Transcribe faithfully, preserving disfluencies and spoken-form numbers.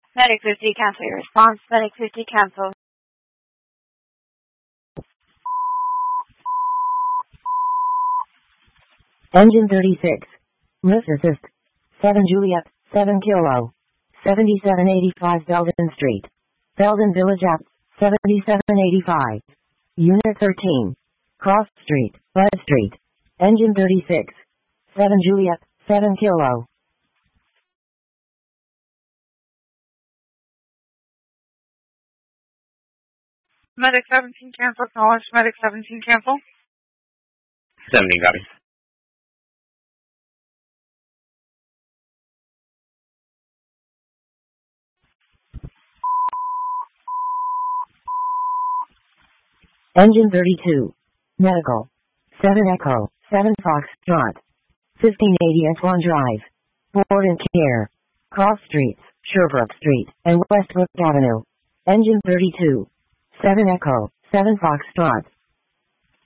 Medic fifty, cancel your response. Medic fifty, cancel. Engine thirty-six. Lift assist. seven Juliet, seven Kilo. seventy-seven eighty-five Belden Street. Belden Village App, seventy-seven eighty-five. Unit thirteen. Cross Street, West Street. Engine thirty-six. seven Juliet, seven Kilo. Medic seventeen, cancel. Acknowledge. Medic seventeen, cancel. seventeen, copy. Engine thirty-two. Medical. seven Echo, seven Fox, Trot. fifteen eighty Antoine Drive. Board and Care. Cross Streets, Sherbrooke Street, and Westbrook Avenue. Engine thirty-two. seven Echo, seven Fox, Trot.